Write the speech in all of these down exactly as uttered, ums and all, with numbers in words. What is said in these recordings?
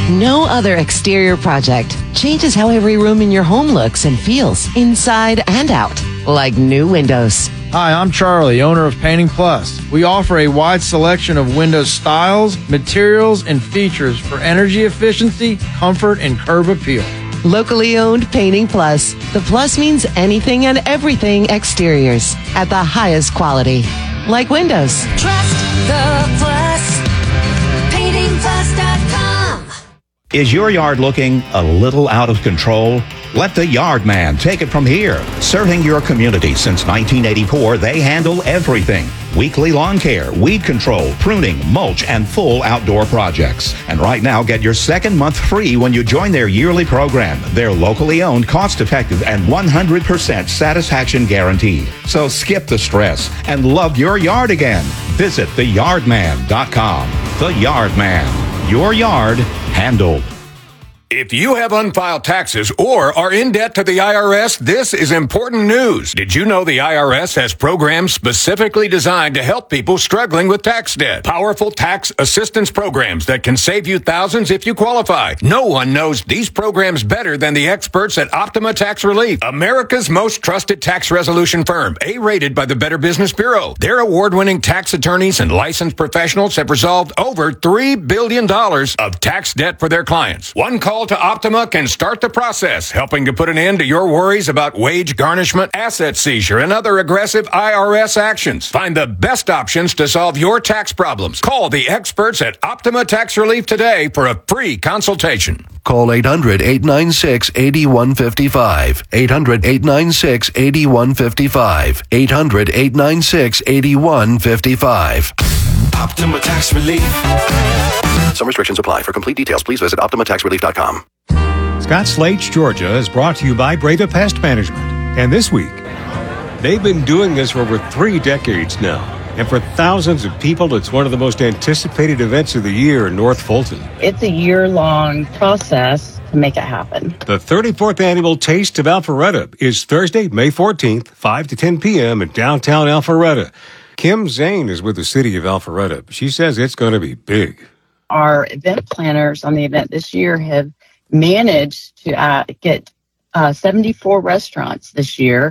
No other exterior project changes how every room in your home looks and feels, inside and out, like new windows. Hi, I'm Charlie, owner of Painting Plus. We offer a wide selection of window styles, materials, and features for energy efficiency, comfort, and curb appeal. Locally owned Painting Plus. The plus means anything and everything exteriors at the highest quality, like windows. Trust the Plus. painting plus dot com. Is your yard looking a little out of control? Let the Yard Man take it from here. Serving your community since nineteen eighty-four, they handle everything. Weekly lawn care, weed control, pruning, mulch, and full outdoor projects. And right now, get your second month free when you join their yearly program. They're locally owned, cost-effective, and one hundred percent satisfaction guaranteed. So skip the stress and love your yard again. Visit the yard man dot com. The Yard Man. Your yard handled. If you have unfiled taxes or are in debt to the I R S, this is important news. Did you know the I R S has programs specifically designed to help people struggling with tax debt? Powerful tax assistance programs that can save you thousands if you qualify. No one knows these programs better than the experts at Optima Tax Relief, America's most trusted tax resolution firm, A-rated by the Better Business Bureau. Their award-winning tax attorneys and licensed professionals have resolved over three billion dollars of tax debt for their clients. One call to Optima can start the process, helping to put an end to your worries about wage garnishment, asset seizure, and other aggressive I R S actions. Find the best options to solve your tax problems. Call the experts at Optima Tax Relief today for a free consultation. Call eight hundred, eight nine six, eight one five five. eight hundred, eight nine six, eight one five five. eight hundred, eight nine six, eight one five five. Optima Tax Relief. Some restrictions apply. For complete details, please visit optima tax relief dot com. Scott Slate's Georgia is brought to you by Breda Pest Management. And this week, they've been doing this for over three decades now. And for thousands of people, it's one of the most anticipated events of the year in North Fulton. It's a year-long process to make it happen. The thirty-fourth Annual Taste of Alpharetta is Thursday, May fourteenth, five to ten p.m. in downtown Alpharetta. Kim Zane is with the city of Alpharetta. She says it's going to be big. Our event planners on the event this year have managed to uh, get uh, seventy-four restaurants this year,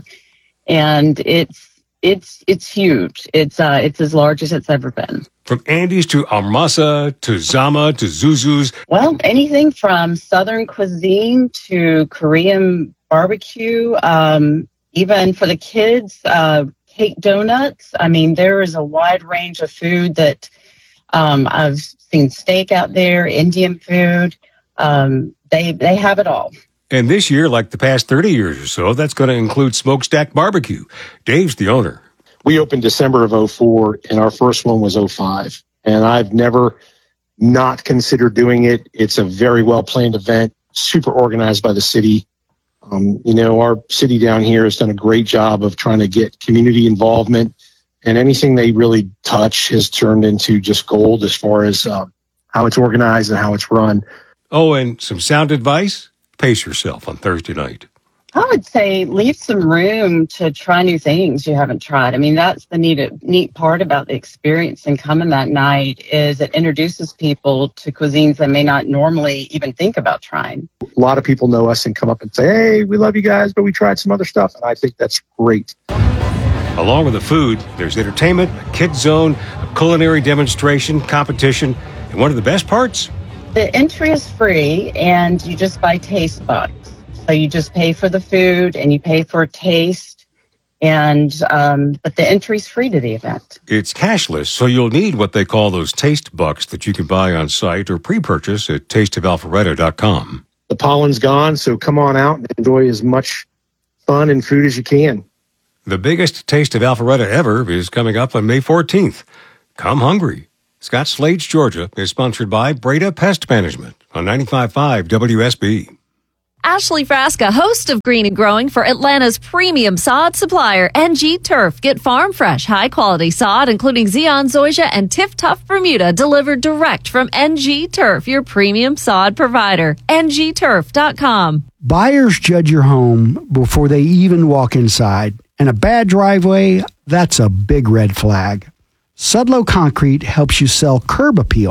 and it's it's it's huge. It's uh, it's as large as it's ever been. From Andy's to Almasa to Zama to Zuzu's. Well, anything from Southern cuisine to Korean barbecue, um, even for the kids, uh, cake donuts. I mean, there is a wide range of food that um, I've seen steak out there, Indian food. Um, they they have it all. And this year, like the past thirty years or so, that's going to include Smokestack Barbecue. Dave's the owner. We opened December of oh four, and our first one was oh five. And I've never not considered doing it. It's a very well-planned event, super organized by the city. Um, you know, our city down here has done a great job of trying to get community involvement, and anything they really touch has turned into just gold as far as uh, how it's organized and how it's run. Oh, and some sound advice? Pace yourself on Thursday night. I would say leave some room to try new things you haven't tried. I mean, that's the neat, neat part about the experience and coming that night is it introduces people to cuisines they may not normally even think about trying. A lot of people know us and come up and say, hey, we love you guys, but we tried some other stuff. And I think that's great. Along with the food, there's entertainment, a kids zone, a culinary demonstration, competition, and one of the best parts? The entry is free, and you just buy taste bucks. So you just pay for the food, and you pay for a taste, and um, but the entry's free to the event. It's cashless, so you'll need what they call those taste bucks that you can buy on site or pre-purchase at taste of alpharetta dot com. The pollen's gone, so come on out and enjoy as much fun and food as you can. The biggest Taste of Alpharetta ever is coming up on May fourteenth. Come hungry. Scott Slate's Georgia is sponsored by Breda Pest Management on ninety-five point five W S B. Ashley Frasca, host of Green and Growing for Atlanta's premium sod supplier, N G Turf. Get farm fresh, high quality sod, including Zeon Zoysia and Tiff Tough Bermuda, delivered direct from N G Turf, your premium sod provider. N G turf dot com. Buyers judge your home before they even walk inside, and a bad driveway, that's a big red flag. Sudlow Concrete helps you sell curb appeal,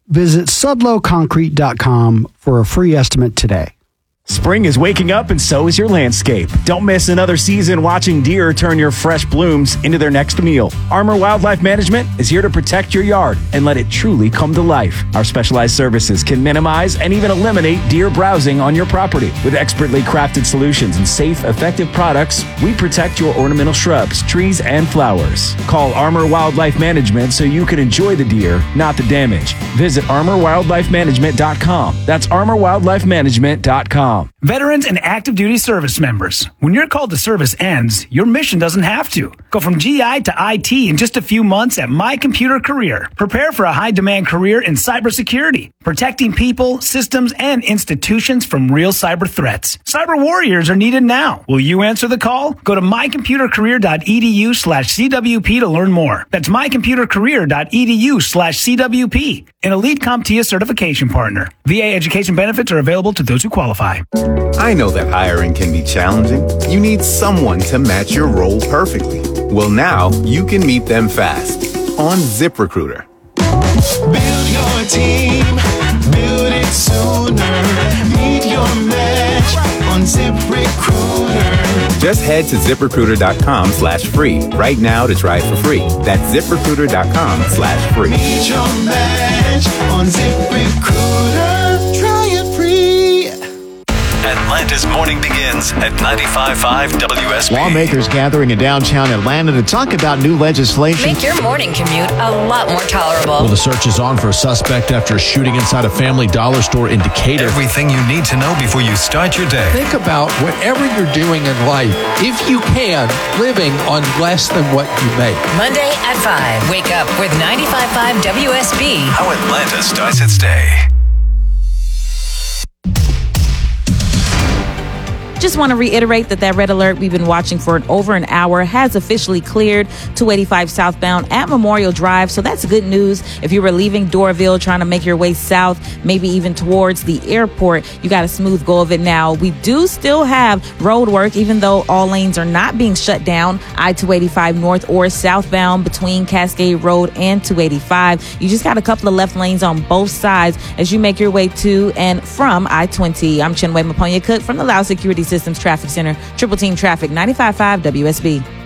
Visit sudlow concrete dot com for a free estimate today. Spring is waking up and so is your landscape. Don't miss another season watching deer turn your fresh blooms into their next meal. Armor Wildlife Management is here to protect your yard and let it truly come to life. Our specialized services can minimize and even eliminate deer browsing on your property. With expertly crafted solutions and safe, effective products, we protect your ornamental shrubs, trees, and flowers. Call Armor Wildlife Management so you can enjoy the deer, not the damage. Visit armor wildlife management dot com. That's armor wildlife management dot com. Veterans and active duty service members, when your call to service ends, your mission doesn't have to. Go from G I to I T in just a few months at My Computer Career. Prepare for a high-demand career in cybersecurity, protecting people, systems, and institutions from real cyber threats. Cyber warriors are needed now. Will you answer the call? Go to my computer career dot e d u slash c w p to learn more. That's my computer career dot e d u slash c w p. An Elite CompTIA certification partner. V A education benefits are available to those who qualify. I know that hiring can be challenging. You need someone to match your role perfectly. Well, now you can meet them fast on ZipRecruiter. Build your team, build it sooner. Meet your match on ZipRecruiter. Just head to ZipRecruiter.com slash free right now to try it for free. That's ZipRecruiter.com slash free. Meet your match on ZipRecruiter. Try it free. Atlanta's morning begins at ninety-five point five W S B. Lawmakers gathering in downtown Atlanta to talk about new legislation. Make your morning commute a lot more tolerable. Well, the search is on for a suspect after a shooting inside a Family Dollar store in Decatur. Everything you need to know before you start your day. Think about whatever you're doing in life, if you can, living on less than what you make. Monday at five. Wake up with ninety-five point five W S B. How Atlanta starts its day. Just want to reiterate that that red alert we've been watching for over an hour has officially cleared two eighty-five southbound at Memorial Drive. So that's good news. If you were leaving Doraville trying to make your way south, maybe even towards the airport, you got a smooth go of it now. We do still have road work, even though all lanes are not being shut down. I two eighty-five north or southbound between Cascade Road and two eighty-five. You just got a couple of left lanes on both sides as you make your way to and from I twenty. I'm Chinwe Maponya Cook from the Loud Security Systems Traffic Center, Triple Team Traffic, ninety-five point five W S B.